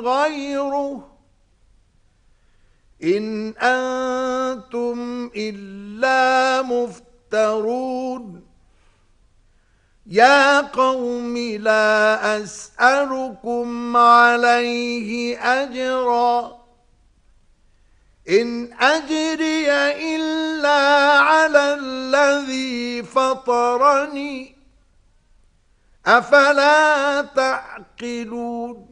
غيره إن أنتم إلا مفترون يا قوم لا أسألكم عليه أجرا إن أجري إلا على الذي فطرني أفلا تعقلون